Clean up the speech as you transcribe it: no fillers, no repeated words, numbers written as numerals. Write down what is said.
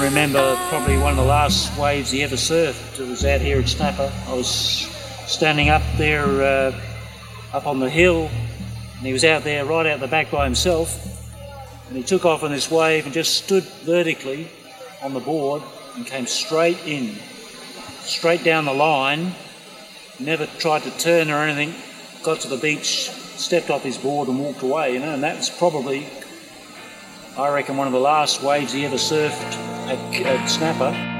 I remember probably one of the last waves he ever surfed. It was out here at Snapper. I was standing up there up on the hill, and he was out there right out the back by himself, and he took off on this wave and just stood vertically on the board and came straight in, straight down the line, never tried to turn or anything, got to the beach, stepped off his board and walked away, and that was probably, I reckon, one of the last waves he ever surfed at Snapper.